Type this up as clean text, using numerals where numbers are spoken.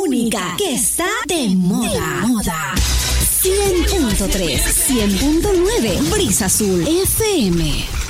única que está de moda. 100.3, 100.9, Brisa Azul FM.